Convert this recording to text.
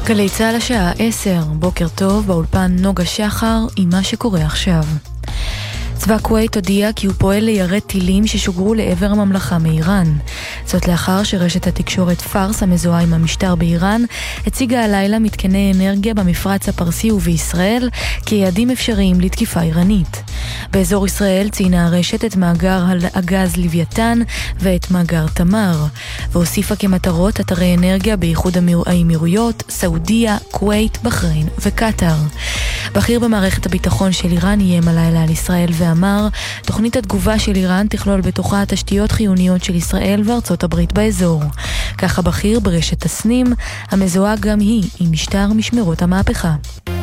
גלי צהל השעה 10, בוקר טוב, באולפן נוגה שחר עם מה שקורה עכשיו. צבא כווית הודיע כי הוא פועל לירד טילים ששוגרו לעבר הממלכה מאיראן. זאת לאחר שרשת התקשורת פארס המזוהה עם המשטר באיראן הציגה הלילה מתקני אנרגיה במפרץ הפרסי ובישראל כיעדים אפשריים לתקיפה איראנית. באזור ישראל ציינה הרשת את מאגר הגז לוויתן ואת מאגר תמר, והוסיפה כמטרות אתרי אנרגיה באיחוד האמירויות, סעודיה, כווית, בחריין וקטר. בכיר במערכת הביטחון של איראן איים הלילה על ישראל ואמר, תוכנית התגובה של איראן תכלול בתוכה תשתיות חיוניות של ישראל וארצות הברית באזור. ככה בכיר ברשת תסנים, המזוהה גם היא עם משטר משמרות המהפכה.